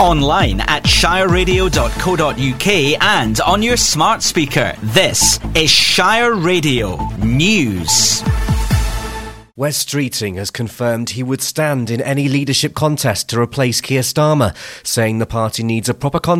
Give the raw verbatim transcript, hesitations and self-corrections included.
Online at shire radio dot co dot uk and on your smart speaker. This is Shire Radio News. Wes Streeting has confirmed he would stand in any leadership contest to replace Keir Starmer, saying the party needs a proper contest